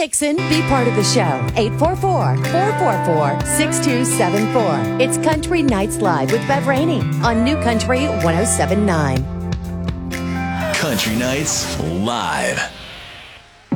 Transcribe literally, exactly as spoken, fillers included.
Hickson, be part of the show. eight four four, four four four, six two seven four. It's Country Nights Live with Bev Rainey on New Country one oh seven point nine. Country Nights Live.